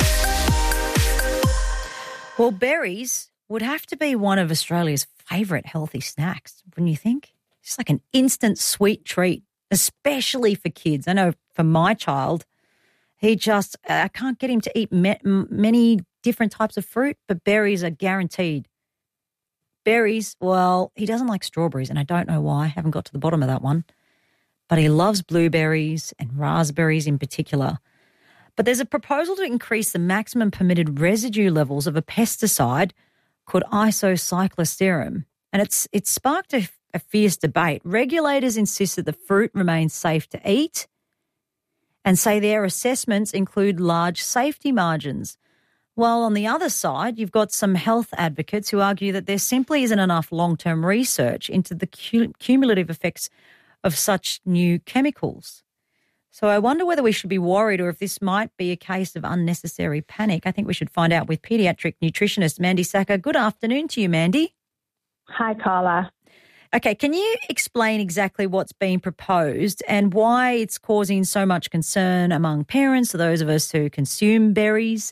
Well, berries would have to be one of Australia's favourite healthy snacks, wouldn't you think? It's like an instant sweet treat, especially for kids. I know for my child, he just, I can't get him to eat me- many different types of fruit, but berries are guaranteed. Berries, well, he doesn't like strawberries, and I don't know why. I haven't got to the bottom of that one. But he loves blueberries and raspberries in particular. But there's a proposal to increase the maximum permitted residue levels of a pesticide called isocycloserum. And it's it's sparked a, a fierce debate. Regulators insist that the fruit remains safe to eat and say their assessments include large safety margins. While on the other side, you've got some health advocates who argue that there simply isn't enough long-term research into the cu- cumulative effects of such new chemicals. So I wonder whether we should be worried or if this might be a case of unnecessary panic. I think we should find out with paediatric nutritionist Mandy Sacker. Good afternoon to you, Mandy. Hi, Carla. Okay, can you explain exactly what's being proposed and why it's causing so much concern among parents or those of us who consume berries?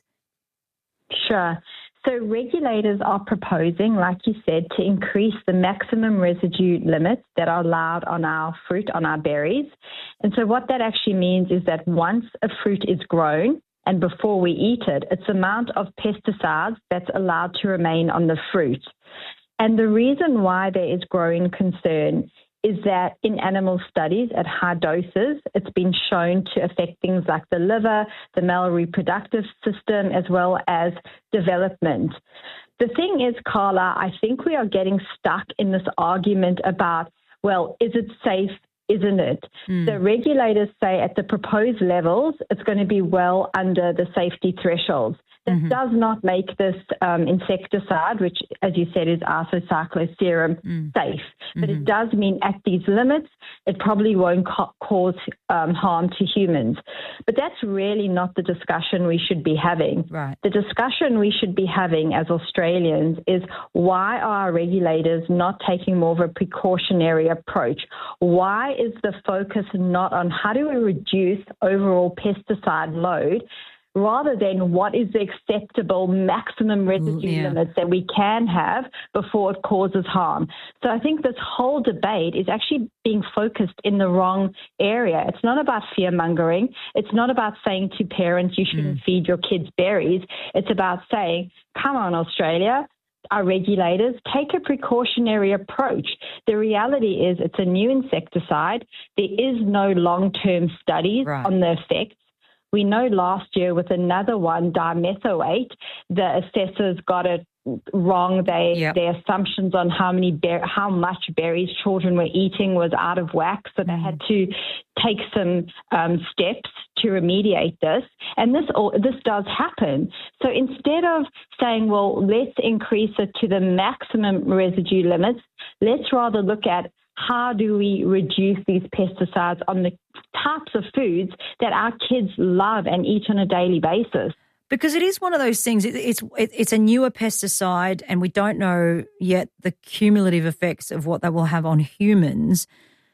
Sure. So regulators are proposing, like you said, to increase the maximum residue limits that are allowed on our fruit, on our berries. And so what that actually means is that once a fruit is grown and before we eat it, it's the amount of pesticides that's allowed to remain on the fruit. And the reason why there is growing concern is that in animal studies at high doses, it's been shown to affect things like the liver, the male reproductive system, as well as development. The thing is, Carla, I think we are getting stuck in this argument about, well, is it safe? Isn't it? Mm. The regulators say at the proposed levels, it's going to be well under the safety thresholds. That mm-hmm. does not make this um, insecticide, which, as you said, is Arthrocycloserum, mm. safe. But mm-hmm. it does mean at these limits, it probably won't ca- cause um, harm to humans. But that's really not the discussion we should be having. Right. The discussion we should be having as Australians is why are our regulators not taking more of a precautionary approach? Why is the focus not on how do we reduce overall pesticide load, rather than what is the acceptable maximum residue yeah. limits that we can have before it causes harm. So I think this whole debate is actually being focused in the wrong area. It's not about fear-mongering. It's not about saying to parents, you shouldn't mm. feed your kids berries. It's about saying, come on, Australia, our regulators, take a precautionary approach. The reality is it's a new insecticide. There is no long-term studies right. on the effects. We know last year with another one, dimethoate, the assessors got it wrong. They yep. Their assumptions on how many ber- how much berries children were eating was out of whack, so they had to take some um, steps to remediate this. And this all, this does happen. So instead of saying, well, let's increase it to the maximum residue limits, let's rather look at how do we reduce these pesticides on the types of foods that our kids love and eat on a daily basis. Because it is one of those things, it, it's it, it's a newer pesticide and we don't know yet the cumulative effects of what they will have on humans.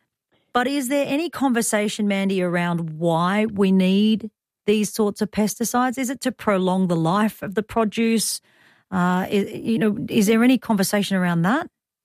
But is there any conversation, Mandy, around why we need these sorts of pesticides? Is it to prolong the life of the produce? Uh, is, you know, is there any conversation around that?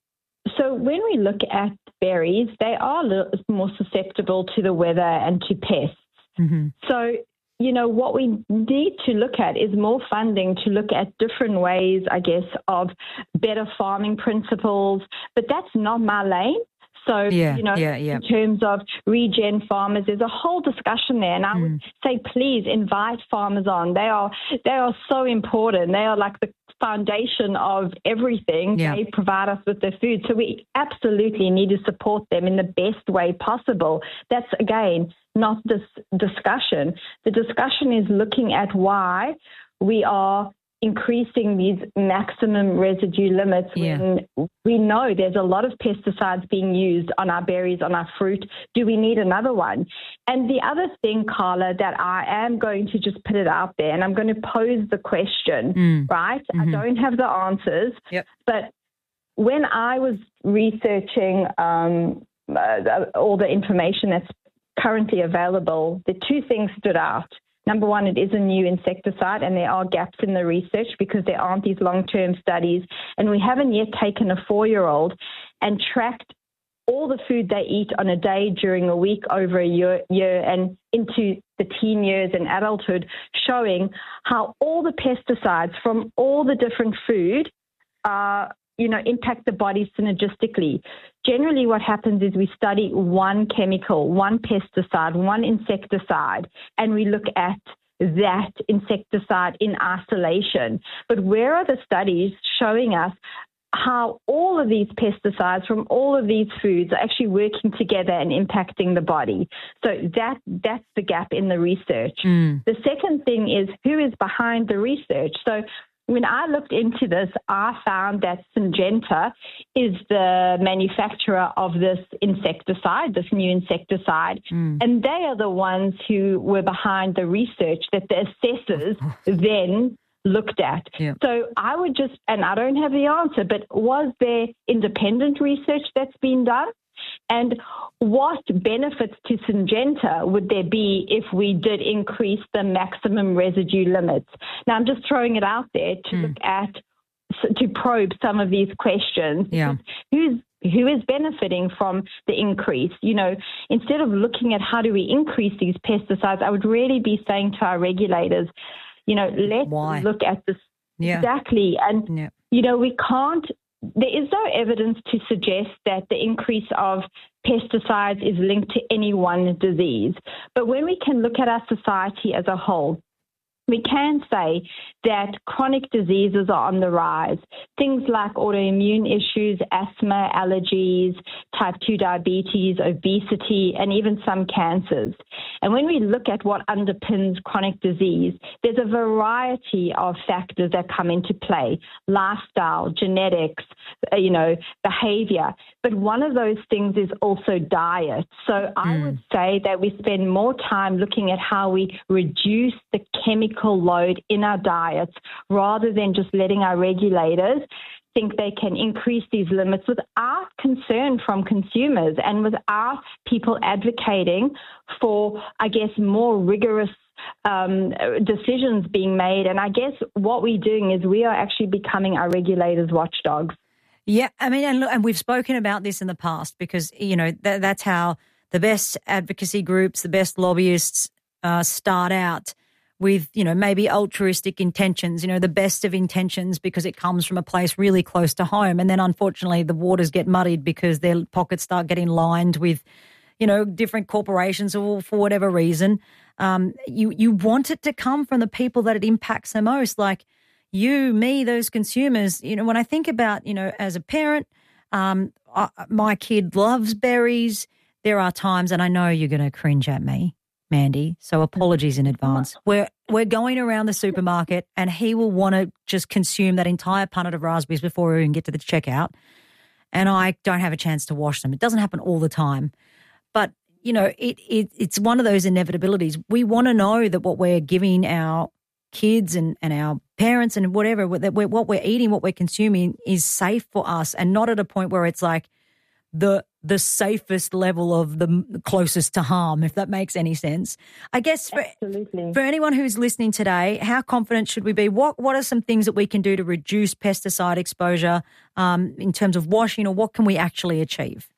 So when we look at berries, they are a little more susceptible to the weather and to pests. Mm-hmm. So, you know, what we need to look at is more funding to look at different ways, I guess, of better farming principles. But that's not my lane. So, yeah, you know, yeah, yeah. in terms of regen farmers, there's a whole discussion there. And I mm. would say, please invite farmers on. They are they are so important. They are like the foundation of everything. Yeah. They provide us with their food. So we absolutely need to support them in the best way possible. That's, again, not this discussion. The discussion is looking at why we are increasing these maximum residue limits yeah. when we know there's a lot of pesticides being used on our berries, on our fruit. Do we need another one? And the other thing, Carla, that I am going to just put it out there, and I'm going to pose the question, mm. right? Mm-hmm. I don't have the answers, yep. but when I was researching um, uh, all the information that's currently available, the two things stood out. Number one, it is a new insecticide and there are gaps in the research because there aren't these long-term studies. And we haven't yet taken a four-year-old and tracked all the food they eat on a day, during a week, over a year, year and into the teen years and adulthood, showing how all the pesticides from all the different food are you know, impact the body synergistically. Generally what happens is we study one chemical, one pesticide, one insecticide, and we look at that insecticide in isolation. But where are the studies showing us how all of these pesticides from all of these foods are actually working together and impacting the body? So that that's the gap in the research. Mm. The second thing is who is behind the research. So when I looked into this, I found that Syngenta is the manufacturer of this insecticide, this new insecticide, mm. and they are the ones who were behind the research that the assessors then looked at. Yeah. So I would just, and I don't have the answer, but was there independent research that's been done? And what benefits to Syngenta would there be if we did increase the maximum residue limits? Now, I'm just throwing it out there to mm. look at, to probe some of these questions. Yeah. Who's who is benefiting from the increase? You know, instead of looking at how do we increase these pesticides, I would really be saying to our regulators, you know, let's Why? look at this yeah. exactly. And, yeah. you know, we can't, there is no evidence to suggest that the increase of pesticides is linked to any one disease. But when we can look at our society as a whole, we can say that chronic diseases are on the rise. Things like autoimmune issues, asthma, allergies, type two diabetes, obesity, and even some cancers. And when we look at what underpins chronic disease, there's a variety of factors that come into play: lifestyle, genetics, you know, behavior. But one of those things is also diet. So mm. I would say that we spend more time looking at how we reduce the chemical load in our diets rather than just letting our regulators think they can increase these limits without concern from consumers and without people advocating for, I guess, more rigorous um, decisions being made. And I guess what we're doing is we are actually becoming our regulators' watchdogs. Yeah, I mean, and, look, and we've spoken about this in the past because, you know, th- that's how the best advocacy groups, the best lobbyists uh, start out with, you know, maybe altruistic intentions, you know, the best of intentions because it comes from a place really close to home. And then unfortunately the waters get muddied because their pockets start getting lined with, you know, different corporations or for whatever reason. Um, you, you want it to come from the people that it impacts the most, like you, me, those consumers. You know, when I think about, you know, as a parent, um, I, my kid loves berries. There are times, and I know you're going to cringe at me, Mandy, so apologies in advance. We're we're going around the supermarket and he will want to just consume that entire punnet of raspberries before we even get to the checkout, and I don't have a chance to wash them. It doesn't happen all the time, but you know, it, it it's one of those inevitabilities. We want to know that what we're giving our kids and, and our parents and whatever, that we're, what we're eating, what we're consuming is safe for us, and not at a point where it's like the the safest level of the closest to harm, if that makes any sense. I guess for, for anyone who's listening today, how confident should we be? What what are some things that we can do to reduce pesticide exposure um, in terms of washing, or what can we actually achieve?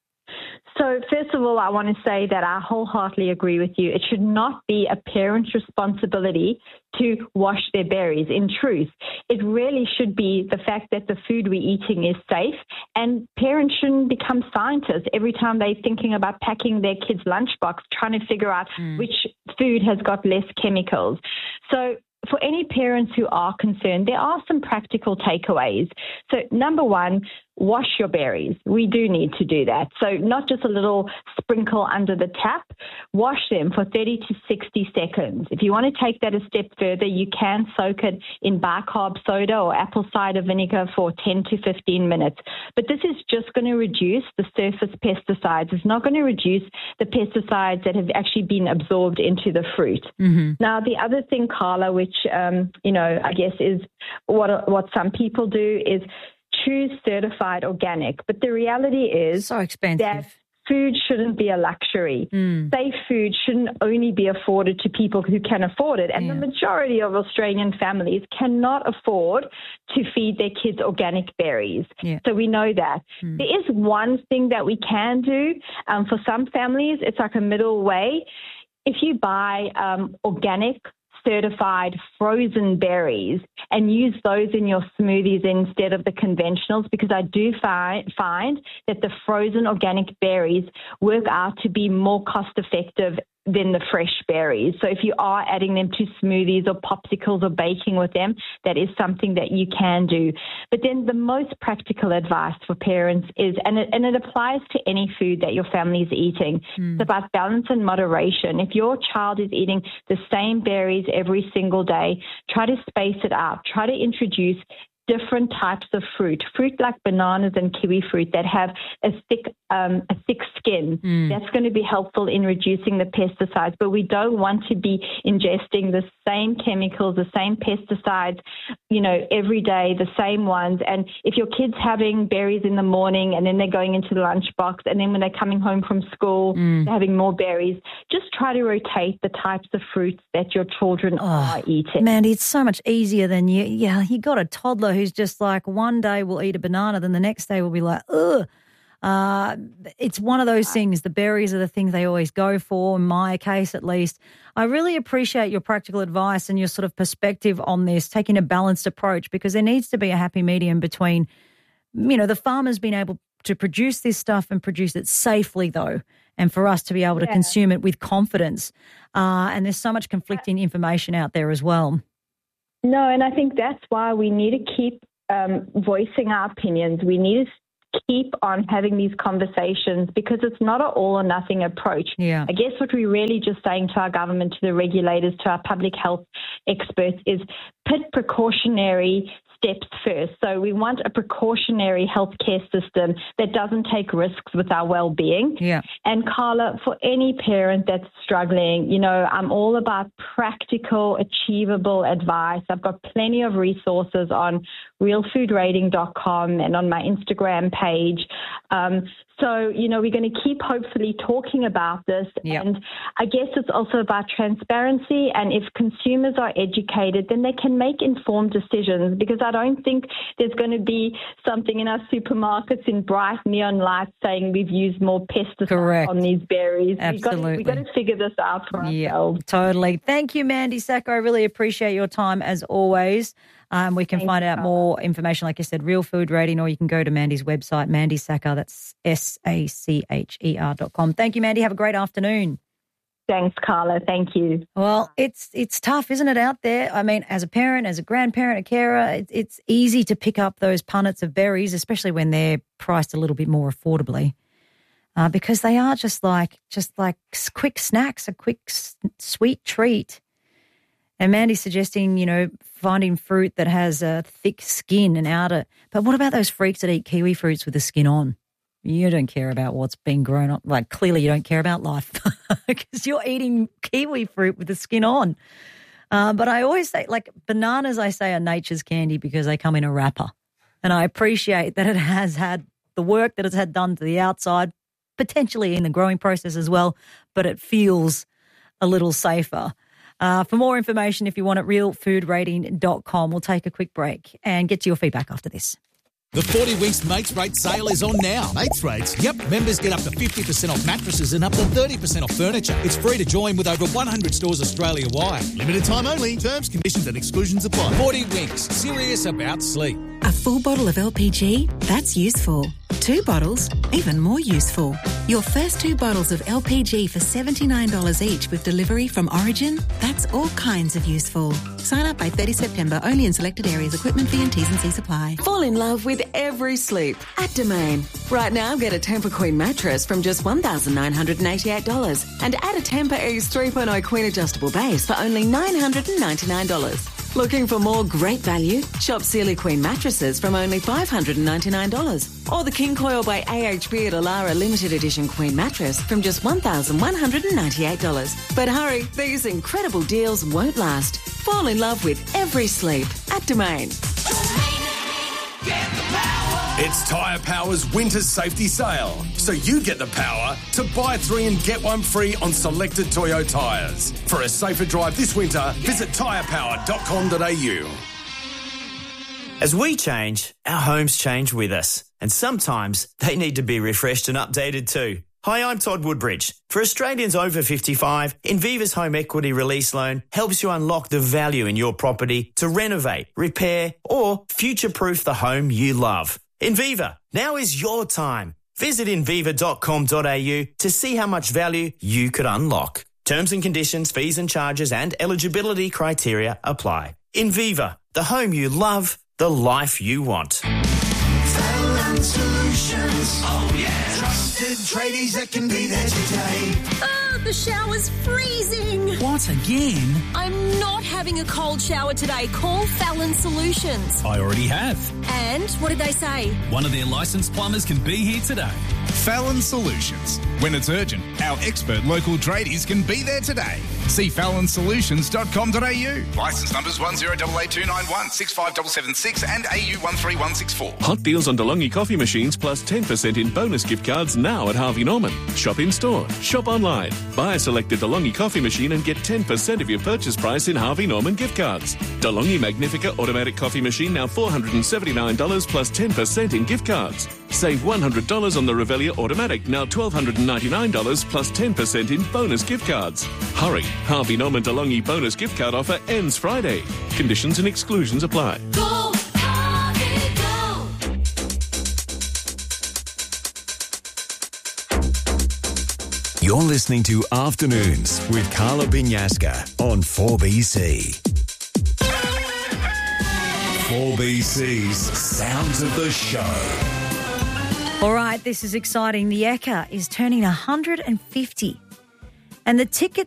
So first of all, I want to say that I wholeheartedly agree with you. It should not be a parent's responsibility to wash their berries. In truth, it really should be the fact that the food we're eating is safe, and parents shouldn't become scientists every time they're thinking about packing their kids' lunchbox, trying to figure out mm. which food has got less chemicals. So for any parents who are concerned, there are some practical takeaways. So number one, wash your berries. We do need to do that. So not just a little sprinkle under the tap. Wash them for thirty to sixty seconds. If you want to take that a step further, you can soak it in bicarb soda or apple cider vinegar for ten to fifteen minutes. But this is just going to reduce the surface pesticides. It's not going to reduce the pesticides that have actually been absorbed into the fruit. Mm-hmm. Now, the other thing, Carla, which, um, you know, I guess is what what some people do is choose certified organic. But the reality is so expensive. that food shouldn't be a luxury. Mm. Safe food shouldn't only be afforded to people who can afford it. And yeah. the majority of Australian families cannot afford to feed their kids organic berries. Yeah. So we know that. Mm. There is one thing that we can do. Um, for some families, it's like a middle way. If you buy um, organic certified frozen berries and use those in your smoothies instead of the conventionals, because I do find find that the frozen organic berries work out to be more cost effective than the fresh berries. So if you are adding them to smoothies or popsicles or baking with them, that is something that you can do. But then the most practical advice for parents is, and it, and it applies to any food that your family is eating, mm. it's about balance and moderation. If your child is eating the same berries every single day, try to space it out. Try to introduce different types of fruit, fruit like bananas and kiwi fruit that have a thick um, a thick skin. Mm. That's going to be helpful in reducing the pesticides, but we don't want to be ingesting the same chemicals, the same pesticides, you know, every day, the same ones. And if your kid's having berries in the morning and then they're going into the lunchbox, and then when they're coming home from school, mm. they're having more berries, just try to rotate the types of fruits that your children oh, are eating. Mandy, it's so much easier than you. Yeah, you got a toddler who's just like one day will eat a banana, then the next day will be like, ugh. Uh, it's one of those things. The berries are the things they always go for, in my case at least. I really appreciate your practical advice and your sort of perspective on this, taking a balanced approach, because there needs to be a happy medium between, you know, the farmers being able to produce this stuff and produce it safely, though, and for us to be able yeah. to consume it with confidence. Uh, and there's so much conflicting information out there as well. No, and I think that's why we need to keep um, voicing our opinions. We need to keep on having these conversations, because it's not an all or nothing approach. Yeah. I guess what we're really just saying to our government, to the regulators, to our public health experts is put precautionary steps first. So we want a precautionary healthcare system that doesn't take risks with our well-being. Yeah. And Carla, for any parent that's struggling, you know, I'm all about practical, achievable advice. I've got plenty of resources on real food rating dot com and on my Instagram page. Um, so, you know, we're going to keep hopefully talking about this. Yep. And I guess it's also about transparency. And if consumers are educated, then they can make informed decisions, because I don't think there's going to be something in our supermarkets in bright neon lights saying we've used more pesticides Correct. on these berries. Absolutely. We've got, to, we've got to figure this out for yeah, ourselves. Totally. Thank you, Mandy Sacco. I really appreciate your time as always. Um, we can Thanks, find out Carla. more information, like I said, Real Food Rating, or you can go to Mandy's website, Mandy Sacher. That's S A C H E R dot com. Thank you, Mandy. Have a great afternoon. Thanks, Carla. Thank you. Well, it's it's tough, isn't it, out there? I mean, as a parent, as a grandparent, a carer, it, it's easy to pick up those punnets of berries, especially when they're priced a little bit more affordably, uh, because they are just like just like quick snacks, a quick s- sweet treat. And Mandy's suggesting, you know, finding fruit that has a thick skin and outer. But what about those freaks that eat kiwi fruits with the skin on? You don't care about what's being grown up. Like, clearly you don't care about life because you're eating kiwi fruit with the skin on. Uh, but I always say, like, bananas, I say, are nature's candy because they come in a wrapper. And I appreciate that it has had the work that it's had done to the outside, potentially in the growing process as well, but it feels a little safer. Uh, for more information, if you want it, real food rating dot com. We'll take a quick break and get to your feedback after this. The forty Winks Mates Rate sale is on now. Mates Rates? Yep. Members get up to fifty percent off mattresses and up to thirty percent off furniture. It's free to join with over one hundred stores Australia-wide. Limited time only. Terms, conditions and exclusions apply. forty Winks. Serious about sleep. A full bottle of L P G? That's useful. Two bottles? Even more useful. Your first two bottles of L P G for seventy-nine dollars each with delivery from Origin? That's all kinds of useful. Sign up by thirtieth September only in selected areas. Equipment fee and T's and C's apply. Fall in love with every sleep at Domain. Right now, get a Tempur Queen mattress from just one thousand nine hundred eighty-eight dollars and add a Tempur Ease three point oh Queen adjustable base for only nine hundred ninety-nine dollars. Looking for more great value? Shop Sealy Queen mattresses from only five hundred ninety-nine dollars. Or the King Coil by A H B at Alara Limited Edition Queen mattress from just one thousand one hundred ninety-eight dollars. But hurry, these incredible deals won't last. Fall in love with every sleep at Domain. It's Tyre Power's winter safety sale, so you get the power to buy three and get one free on selected Toyo tyres. For a safer drive this winter, visit tyre power dot com dot a u. As we change, our homes change with us, and sometimes they need to be refreshed and updated too. Hi, I'm Todd Woodbridge. For Australians over fifty-five, Inviva's Home Equity Release Loan helps you unlock the value in your property to renovate, repair, or future-proof the home you love. Inviva, now is your time. Visit inviva dot com dot a u to see how much value you could unlock. Terms and conditions, fees and charges and eligibility criteria apply. Inviva, the home you love, the life you want. Fallon Solutions. Oh, yeah. Trusted tradies that can be there today. Oh, the shower's freezing. What, again? I'm not having a cold shower today. Call Fallon Solutions. I already have. And what did they say? One of their licensed plumbers can be here today. Fallon Solutions. When it's urgent, our expert local tradies can be there today. See fallon solutions dot com dot a u. Licence numbers one zero eight eight two nine one, six five seven seven six and A U one three one six four. Hot deals on DeLonghi coffee machines plus ten percent in bonus gift cards now at Harvey Norman. Shop in store, shop online. Buy a selected DeLonghi coffee machine and get ten percent of your purchase price in Harvey Norman gift cards. DeLonghi Magnifica automatic coffee machine now four hundred seventy-nine dollars plus ten percent in gift cards. Save one hundred dollars on the Revelia automatic, now one thousand two hundred ninety-nine dollars plus ten percent in bonus gift cards. Hurry, Harvey Norman DeLonghi bonus gift card offer ends Friday. Conditions and exclusions apply. Go, Harvey, go. You're listening to Afternoons with Carla Binyaska on four B C. four B C's Sounds of the Show. All right, this is exciting. The Ekka is turning one hundred fifty. And the ticket